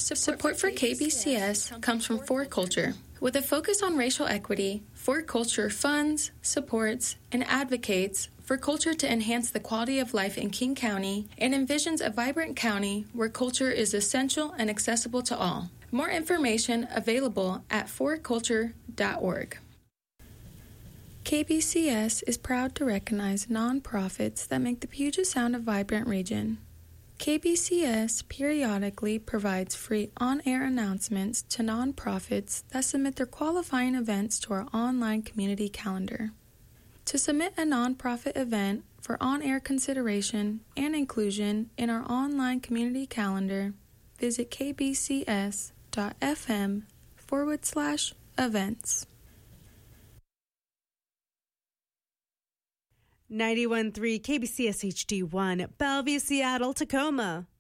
Support for KBCS comes from For Culture. With a focus on racial equity, For Culture funds, supports, and advocates for culture to enhance the quality of life in King County and envisions a vibrant county where culture is essential and accessible to all. More information available at forculture.org. KBCS is proud to recognize nonprofits that make the Puget Sound a vibrant region. KBCS periodically provides free on-air announcements to nonprofits that submit their qualifying events to our online community calendar. To submit a nonprofit event for on-air consideration and inclusion in our online community calendar, visit kbcs.fm/events. 91.3 KBCS HD1, Bellevue, Seattle, Tacoma.